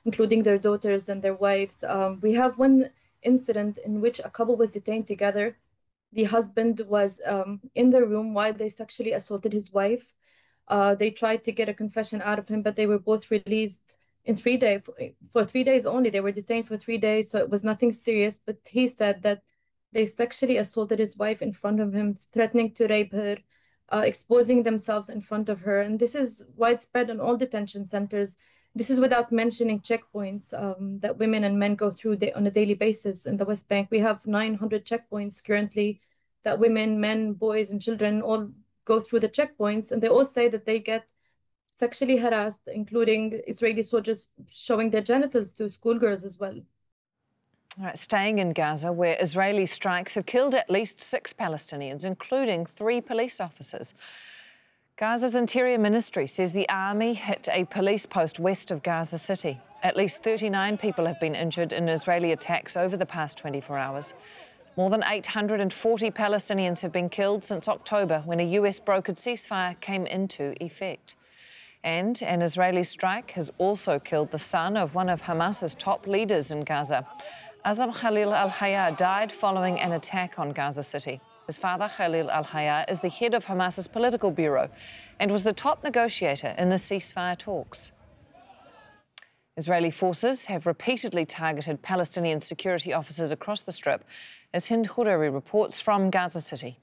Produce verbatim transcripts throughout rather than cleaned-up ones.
including their daughters and their wives. Um, we have one incident in which a couple was detained together. The husband was um, in the room while they sexually assaulted his wife. Uh, they tried to get a confession out of him, but they were both released in three days, for three days only. They were detained for three days, so it was nothing serious. But he said that they sexually assaulted his wife in front of him, threatening to rape her, uh, exposing themselves in front of her. And this is widespread in all detention centers. This is without mentioning checkpoints um, that women and men go through on a daily basis in the West Bank. We have nine hundred checkpoints currently that women, men, boys, and children all go through the checkpoints, and they all say that they get sexually harassed, including Israeli soldiers showing their genitals to schoolgirls as well. All right, staying in Gaza, where Israeli strikes have killed at least six Palestinians, including three police officers. Gaza's Interior Ministry says the army hit a police post west of Gaza City. At least thirty-nine people have been injured in Israeli attacks over the past twenty-four hours. More than eight hundred forty Palestinians have been killed since October, when a U S-brokered ceasefire came into effect. And an Israeli strike has also killed the son of one of Hamas's top leaders in Gaza. Azam Khalil al-Hayya died following an attack on Gaza City. His father, Khalil al-Hayya, is the head of Hamas's political bureau and was the top negotiator in the ceasefire talks. Israeli forces have repeatedly targeted Palestinian security officers across the Strip, as Hind Khoureiri reports from Gaza City.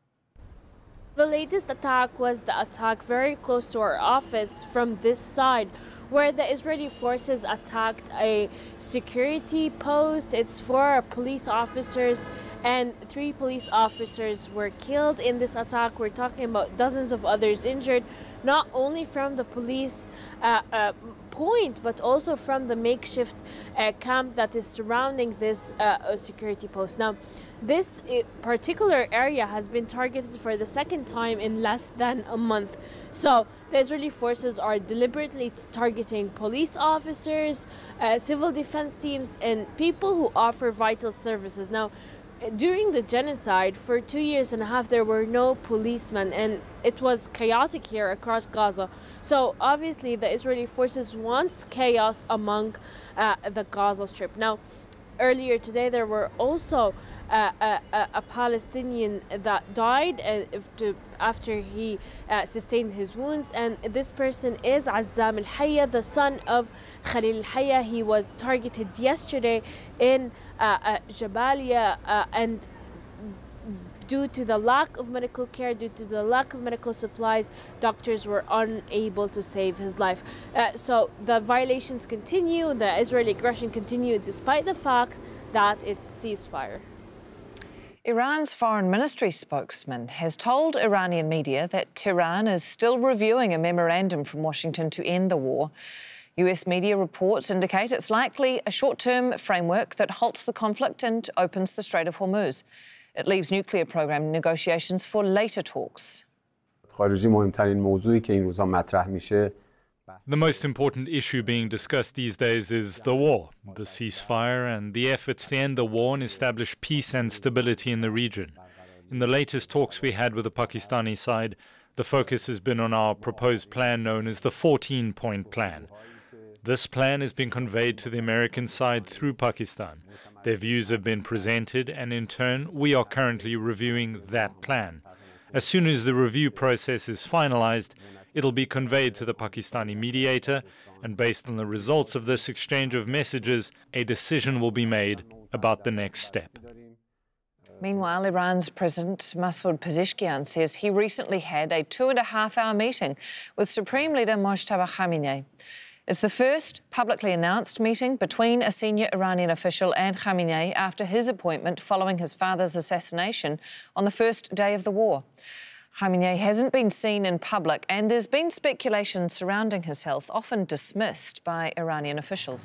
The latest attack was the attack very close to our office from this side, where the Israeli forces attacked a security post. It's for police officers, and three police officers were killed in this attack. We're talking about dozens of others injured, not only from the police uh, uh, point, but also from the makeshift uh, camp that is surrounding this uh, security post. Now, this particular area has been targeted for the second time in less than a month. So the Israeli forces are deliberately targeting police officers, uh, civil defense teams, and people who offer vital services. Now, during the genocide, for two years and a half, there were no policemen, and it was chaotic here across Gaza. So obviously the Israeli forces want chaos among uh, the Gaza Strip. Now, earlier today, there were also Uh, a, a Palestinian that died uh, to, after he uh, sustained his wounds, and this person is Azam al-Hayya, the son of Khalil al-Hayya. He was targeted yesterday in uh, uh, Jabalia, uh, and due to the lack of medical care, due to the lack of medical supplies, doctors were unable to save his life. Uh, so the violations continue, the Israeli aggression continued despite the fact that it's ceasefire. Iran's foreign ministry spokesman has told Iranian media that Tehran is still reviewing a memorandum from Washington to end the war. U S media reports indicate it's likely a short-term framework that halts the conflict and opens the Strait of Hormuz. It leaves nuclear program negotiations for later talks. The most important issue being discussed these days is the war, the ceasefire, and the efforts to end the war and establish peace and stability in the region. In the latest talks we had with the Pakistani side, the focus has been on our proposed plan known as the fourteen-point plan. This plan has been conveyed to the American side through Pakistan. Their views have been presented, and in turn, we are currently reviewing that plan. As soon as the review process is finalized, it'll be conveyed to the Pakistani mediator, and based on the results of this exchange of messages, a decision will be made about the next step. Meanwhile, Iran's President Masoud Pezeshkian says he recently had a two and a half hour meeting with Supreme Leader Mojtaba Khamenei. It's the first publicly announced meeting between a senior Iranian official and Khamenei after his appointment following his father's assassination on the first day of the war. Khamenei hasn't been seen in public, and there's been speculation surrounding his health, often dismissed by Iranian officials.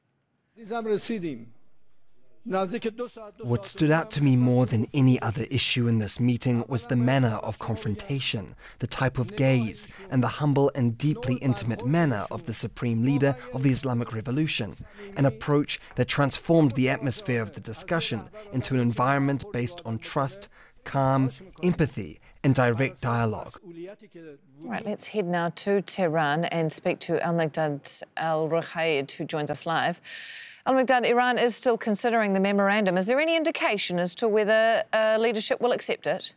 What stood out to me more than any other issue in this meeting was the manner of confrontation, the type of gaze, and the humble and deeply intimate manner of the supreme leader of the Islamic Revolution, an approach that transformed the atmosphere of the discussion into an environment based on trust, calm, empathy, and direct dialogue. Right, let's head now to Tehran and speak to Al-Migdad Al-Ruhayd, who joins us live. Al-Migdad, Iran is still considering the memorandum. Is there any indication as to whether uh, leadership will accept it?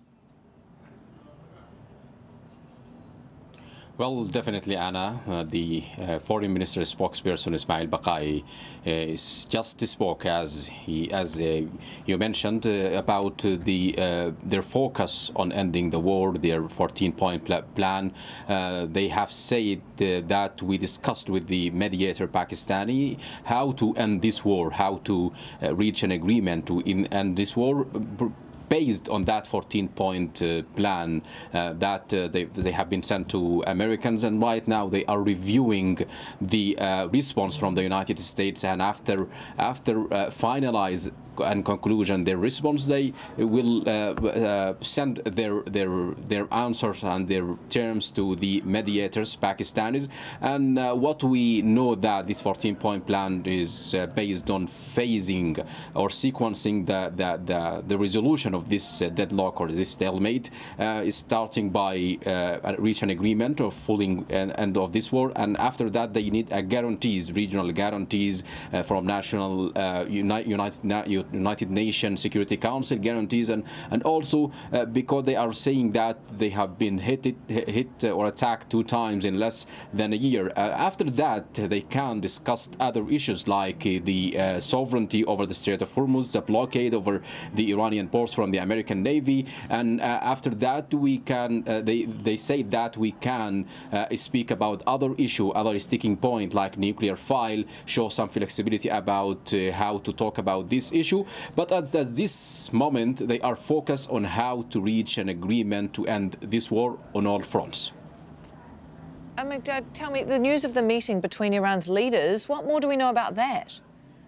Well, definitely, Anna. Uh, the uh, foreign minister spokesperson Ismail Baqai uh, is just spoke, as he, as uh, you mentioned, uh, about uh, the uh, their focus on ending the war, their fourteen-point pl plan. Uh, they have said uh, that we discussed with the mediator Pakistani how to end this war, how to uh, reach an agreement to in, end this war, based on that fourteen-point uh, plan uh, that uh, they, they have been sent to Americans, and right now they are reviewing the uh, response from the United States, and after after uh, finalize and conclusion their response, they will uh, uh, send their their their answers and their terms to the mediators, Pakistanis. And uh, what we know that this fourteen-point plan is uh, based on phasing or sequencing the the the, the resolution of this uh, deadlock or this stalemate, uh, is starting by uh, reach an agreement of fully end of this war, and after that they need a guarantees, regional guarantees uh, from national uh, United United United Nations Security Council guarantees, and and also uh, because they are saying that they have been hit it, hit or attacked two times in less than a year. Uh, after that, they can discuss other issues like uh, the uh, sovereignty over the Strait of Hormuz, the blockade over the Iranian ports from the American Navy, and uh, after that we can uh, they they say that we can uh, speak about other issue, other sticking point like nuclear file, show some flexibility about uh, how to talk about this issue. But at, at this moment, they are focused on how to reach an agreement to end this war on all fronts. Al-Migdad, tell me, the news of the meeting between Iran's leaders, what more do we know about that?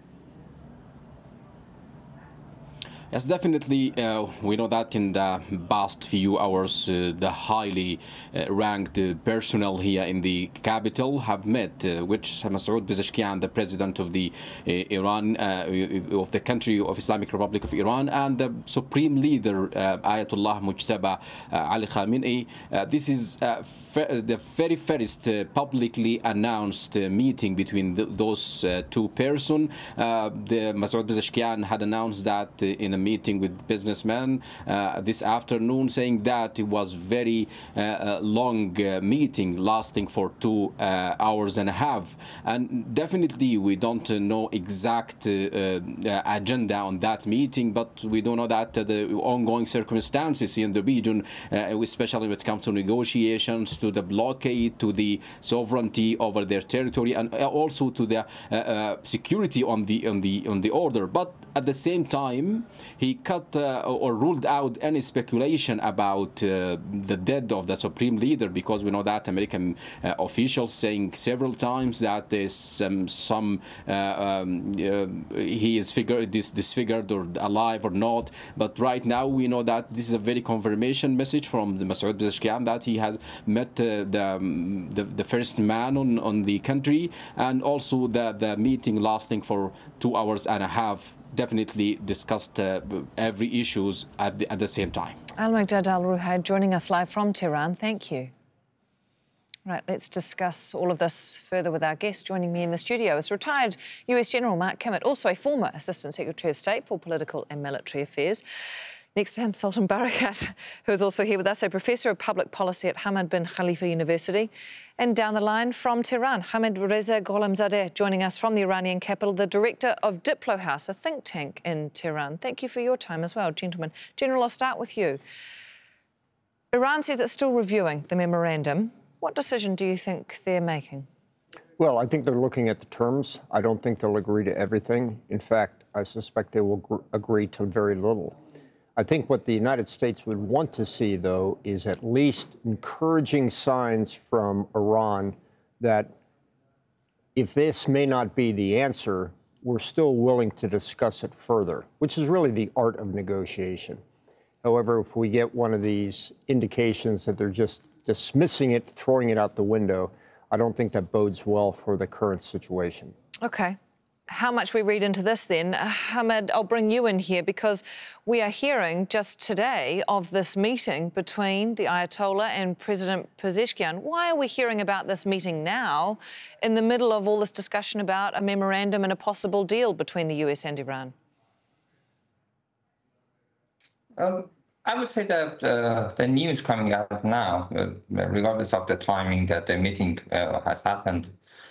Yes, definitely. Uh, we know that in the past few hours, uh, the highly uh, ranked uh, personnel here in the capital have met, uh, which Masoud Pezeshkian, the president of the uh, Iran, uh, of the country of Islamic Republic of Iran, and the supreme leader uh, Ayatollah Mujtaba uh, Ali Khamenei. Uh, this is uh, the very first uh, publicly announced uh, meeting between the, those uh, two persons. Uh, the Masoud Pezeshkian had announced that uh, in a meeting with businessmen uh, this afternoon, saying that it was very uh, uh, long uh, meeting lasting for two uh, hours and a half, and definitely we don't uh, know exact uh, uh, agenda on that meeting, but we do know that uh, the ongoing circumstances in the region, uh, especially when it comes to negotiations, to the blockade, to the sovereignty over their territory, and also to the uh, uh, security on the on the on the order. But at the same time, he cut uh, or ruled out any speculation about uh, the death of the supreme leader, because we know that American uh, officials saying several times that there's um, some uh, um, uh, he is figured, dis disfigured or alive or not. But right now we know that this is a very confirmation message from the Masoud Pezeshkian that he has met uh, the, um, the the first man on on the country, and also the the meeting lasting for two hours and a half definitely discussed uh, every issues at the, at the same time. Al-Migdad Al-Ruhayd joining us live from Tehran. Thank you. Right, let's discuss all of this further with our guest. Joining me in the studio is retired U S General Mark Kimmett, also a former Assistant Secretary of State for Political and Military Affairs. Next to him, Sultan Barakat, who is also here with us, a Professor of Public Policy at Hamad bin Khalifa University. And down the line from Tehran, Hamid Reza Gholamzadeh, joining us from the Iranian capital, the Director of Diplo House, a think tank in Tehran. Thank you for your time as well, gentlemen. General, I'll start with you. Iran says it's still reviewing the memorandum. What decision do you think they're making? Well, I think they're looking at the terms. I don't think they'll agree to everything. In fact, I suspect they will agree to very little. I think what the United States would want to see, though, is at least encouraging signs from Iran that if this may not be the answer, we're still willing to discuss it further, which is really the art of negotiation. However, if we get one of these indications that they're just dismissing it, throwing it out the window, I don't think that bodes well for the current situation. OK. how much we read into this then. Uh, Hamad, I'll bring you in here because we are hearing just today of this meeting between the Ayatollah and President Pezeshkian. Why are we hearing about this meeting now in the middle of all this discussion about a memorandum and a possible deal between the U S and Iran? Um, I would say that uh, the news coming out now, uh, regardless of the timing that the meeting uh, has happened,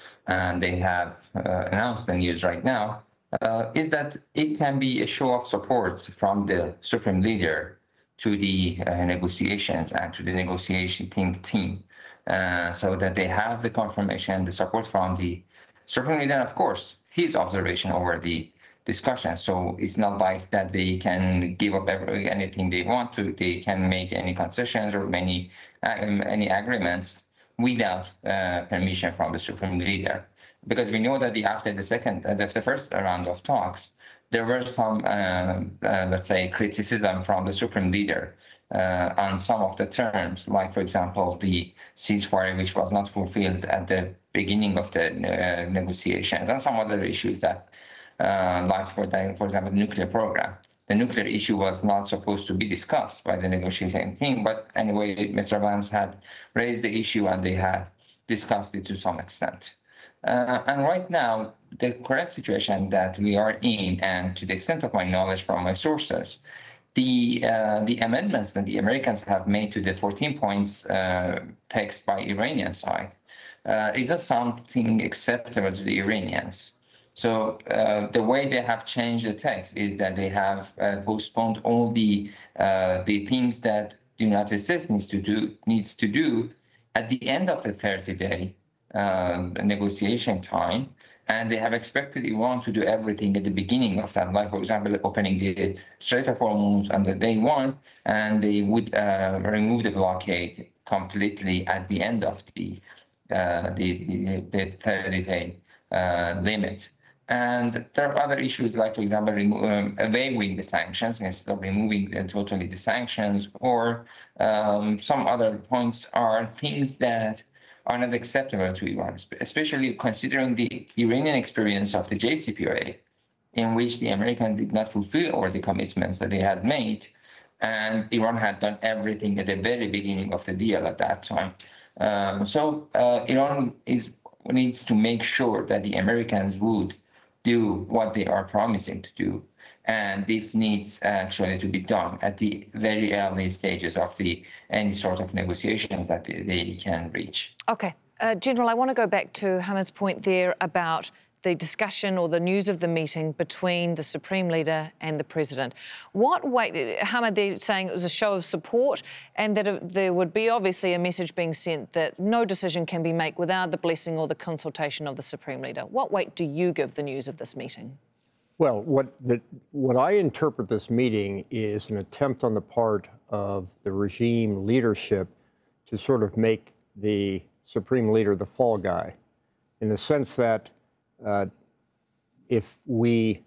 and they have uh, announced the news right now, uh, is that it can be a show of support from the Supreme Leader to the uh, negotiations and to the negotiating team, uh, so that they have the confirmation, the support from the Supreme Leader, and of course, his observation over the discussion. So it's not like that they can give up every, anything they want to, they can make any concessions or many, um, any agreements without uh, permission from the Supreme Leader. Because we know that the, after the second, uh, the, the first round of talks, there were some, uh, uh, let's say, criticism from the Supreme Leader uh, on some of the terms, like, for example, the ceasefire, which was not fulfilled at the beginning of the uh, negotiations, and some other issues that, uh, like, for, the, for example, the nuclear program. The nuclear issue was not supposed to be discussed by the negotiating team, but anyway, Mister Vance had raised the issue and they had discussed it to some extent. Uh, and right now, the current situation that we are in, and to the extent of my knowledge from my sources, the uh, the amendments that the Americans have made to the fourteen points uh, text by Iranian side uh, is not something acceptable to the Iranians. So uh, the way they have changed the text is that they have uh, postponed all the uh, the things that the United States needs to do needs to do at the end of the thirty day um, negotiation time, and they have expected Iran to do everything at the beginning of that, like, for example, opening the Strait of Hormuz on the day one, and they would uh, remove the blockade completely at the end of the uh, the, the thirty day uh, limit. And there are other issues, like, for example, um, waiving the sanctions instead of removing uh, totally the sanctions, or um, some other points are things that are not acceptable to Iran, especially considering the Iranian experience of the J C P O A, in which the Americans did not fulfill all the commitments that they had made, and Iran had done everything at the very beginning of the deal at that time. Um, so uh, Iran is needs to make sure that the Americans would do what they are promising to do. And this needs actually to be done at the very early stages of the any sort of negotiation that they can reach. OK. Uh, General, I want to go back to Hamad's point there about the discussion or the news of the meeting between the Supreme Leader and the President. What weight, Hamad, they're saying it was a show of support and that it, there would be obviously a message being sent that no decision can be made without the blessing or the consultation of the Supreme Leader. What weight do you give the news of this meeting? Well, what, the, what I interpret this meeting is an attempt on the part of the regime leadership to sort of make the Supreme Leader the fall guy, in the sense that Uh, if we,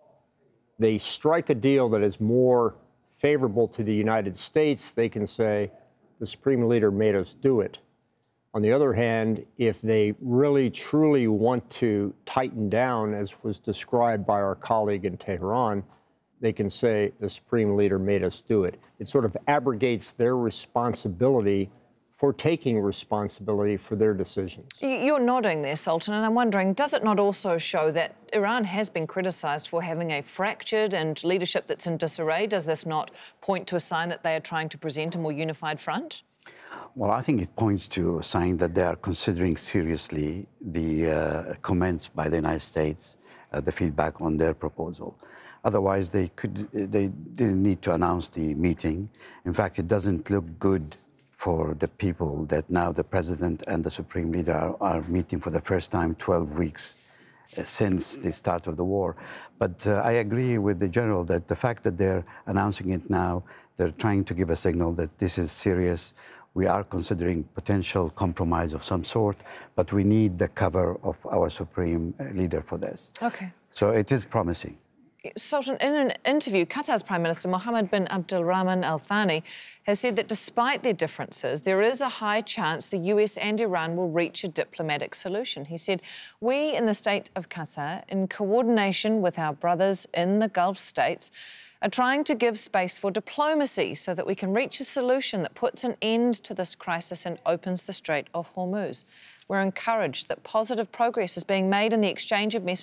they strike a deal that is more favorable to the United States, they can say the Supreme Leader made us do it. On the other hand, if they really truly want to tighten down, as was described by our colleague in Tehran, they can say the Supreme Leader made us do it. It sort of abrogates their responsibility for taking responsibility for their decisions. You're nodding there, Sultan, and I'm wondering, does it not also show that Iran has been criticised for having a fractured and leadership that's in disarray? Does this not point to a sign that they are trying to present a more unified front? Well, I think it points to a sign that they are considering seriously the uh, comments by the United States, uh, the feedback on their proposal. Otherwise, they could, they didn't need to announce the meeting. In fact, it doesn't look good for the people that now the President and the Supreme Leader are, are meeting for the first time twelve weeks uh, since the start of the war. But uh, I agree with the General that the fact that they're announcing it now, they're trying to give a signal that this is serious. We are considering potential compromise of some sort, but we need the cover of our Supreme Leader for this. Okay. So it is promising. Sultan, in an interview, Qatar's Prime Minister Mohammed bin Abdulrahman Al Thani has said that despite their differences, there is a high chance the U S and Iran will reach a diplomatic solution. He said, "We in the state of Qatar, in coordination with our brothers in the Gulf states, are trying to give space for diplomacy so that we can reach a solution that puts an end to this crisis and opens the Strait of Hormuz. We're encouraged that positive progress is being made in the exchange of messages